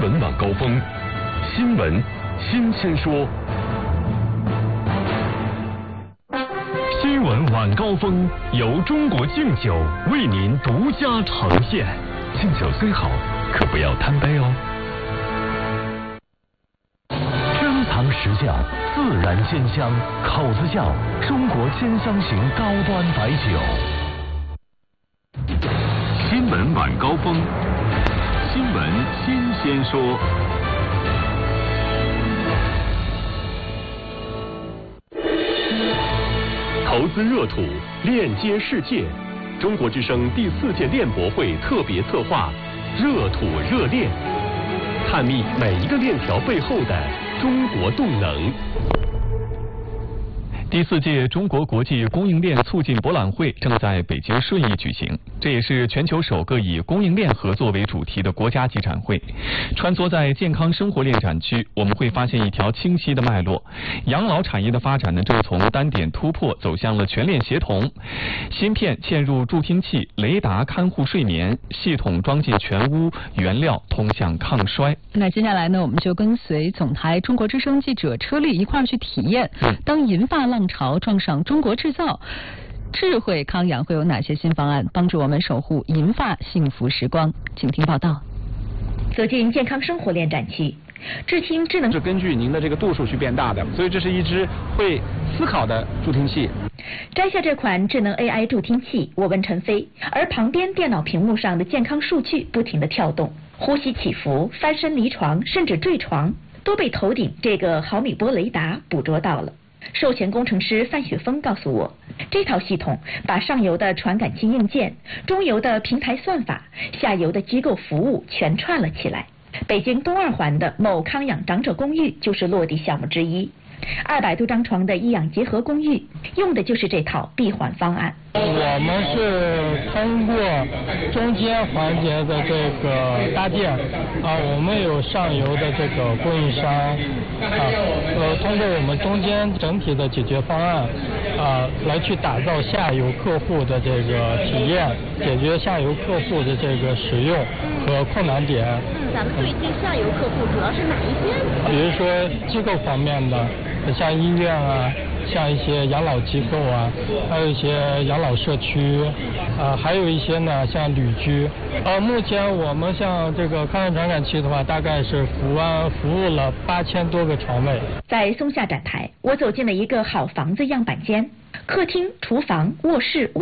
闻晚高峰，新闻新鲜说。新闻晚高峰由中国敬酒为您独家呈现。敬酒虽好，可不要贪杯哦。珍藏实窖，自然鲜香，口子窖，中国鲜香型高端白酒。新闻晚高峰，新闻新鲜说。投资热土，链接世界。中国之声第4届链博会特别策划热土热链，探秘每一个链条背后的中国动能。第4届中国国际供应链促进博览会正在北京顺义举行，这也是全球首个以供应链合作为主题的国家级展会。穿梭在健康生活链展区，我们会发现一条清晰的脉络。养老产业的发展呢，正从单点突破走向了全链协同。芯片嵌入助听器，雷达看护睡眠，系统装进全屋，原料通向抗衰。 那接下来呢，我们就跟随总台中国之声记者车丽一块儿去体验，当银发浪潮撞上中国制造，智慧康养会有哪些新方案帮助我们守护银发幸福时光？请听报道。 走进健康生活链展区，智听智能是根据您的这个度数去变大的，所以这是一只会思考的助听器。 摘下这款智能 AI 助听器，我问陈飞，而旁边电脑屏幕上的健康数据不停地跳动，呼吸起伏、翻身离床，甚至坠床，都被头顶这个毫米波雷达捕捉到了。授权工程师范雪峰告诉我，这套系统把上游的传感器硬件、中游的平台算法、下游的机构服务全串了起来。北京东2环的某康养长者公寓就是落地项目之一。200多张床的医养结合公寓，用的就是这套闭环方案。 我们是通过中间环节的这个搭建我们有上游的这个供应商通过我们中间整体的解决方案来去打造下游客户的这个体验，解决下游客户的这个使用和困难点。 咱们最近下游客户主要是哪一些？ 比如说机构方面的，像医院像一些养老机构还有一些养老社区还有一些呢像旅居。目前我们像这个康养传感器的话，大概是服务了8000多个床位。 在松下展台，我走进了一个好房子样板间，客厅、厨房、卧室、